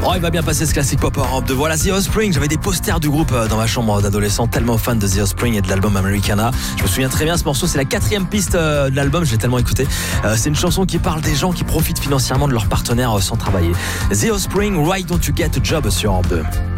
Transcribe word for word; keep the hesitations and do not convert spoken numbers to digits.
Oh, il va bien passer ce classique pop Europe deux. Voilà The Offspring. J'avais des posters du groupe dans ma chambre d'adolescent, tellement fan de The Offspring et de l'album Americana. Je me souviens très bien, ce morceau, c'est la quatrième piste de l'album, je l'ai tellement écouté. C'est une chanson qui parle des gens qui profitent financièrement de leurs partenaires sans travailler. The Offspring, Why Don't You Get a Job sur Europe deux.